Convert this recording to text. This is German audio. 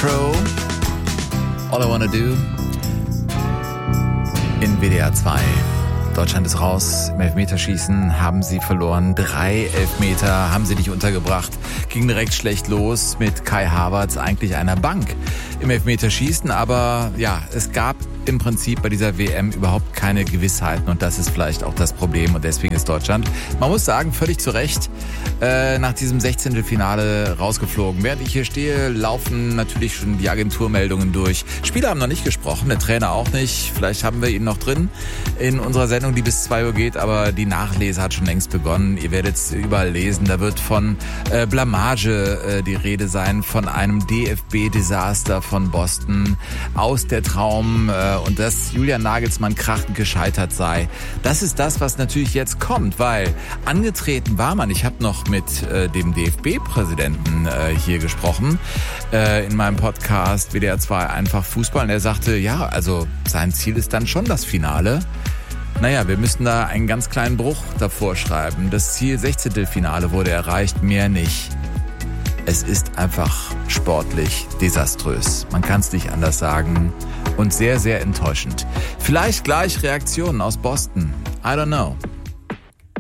Crow, All I Wanna Do in WDR 2. Deutschland ist raus. Im Elfmeterschießen haben sie verloren. 3 Elfmeter haben sie nicht untergebracht. Ging direkt schlecht los mit Kai Havertz, eigentlich einer Bank im Elfmeterschießen. Aber ja, es gab im Prinzip bei dieser WM überhaupt keine Gewissheiten. Und das ist vielleicht auch das Problem. Und deswegen ist Deutschland, man muss sagen, völlig zu Recht nach diesem 16. Finale rausgeflogen. Während ich hier stehe, laufen natürlich schon die Agenturmeldungen durch. Spieler haben noch nicht gesprochen, der Trainer auch nicht. Vielleicht haben wir ihn noch drin in unserer Sendung, die bis 2 Uhr geht, aber die Nachlese hat schon längst begonnen. Ihr werdet es überall lesen. Da wird von Blamage die Rede sein, von einem DFB-Desaster von Boston, aus der Traum und dass Julian Nagelsmann krachend gescheitert sei. Das ist das, was natürlich jetzt kommt, weil angetreten war man. Ich habe noch mit dem DFB-Präsidenten hier gesprochen in meinem Podcast WDR 2 einfach Fußball und er sagte, ja, also sein Ziel ist dann schon das Finale. Naja, wir müssten da einen ganz kleinen Bruch davor schreiben. Das Ziel 16. Finale wurde erreicht, mehr nicht. Es ist einfach sportlich desaströs. Man kann es nicht anders sagen. Und sehr, sehr enttäuschend. Vielleicht gleich Reaktionen aus Boston. I don't know.